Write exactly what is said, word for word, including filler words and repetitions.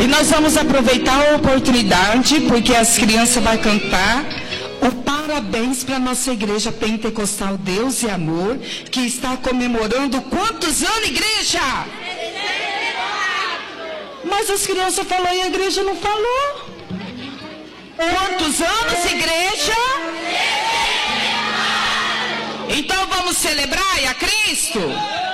E nós vamos aproveitar a oportunidade, porque as crianças vão cantar o parabéns para a nossa igreja pentecostal Deus e Amor, que está comemorando quantos anos, igreja? Mas as crianças falaram e a igreja não falou. Quantos anos, igreja? Então vamos celebrar a Cristo?